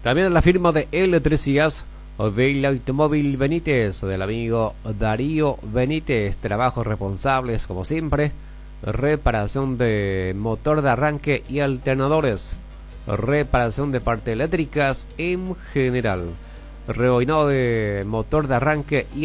También la firma de electricidad del automóvil Benítez, del amigo Darío Benítez. Trabajos responsables como siempre. Reparación de motor de arranque y alternadores. Reparación de partes eléctricas en general. Reboinado de motor de arranque y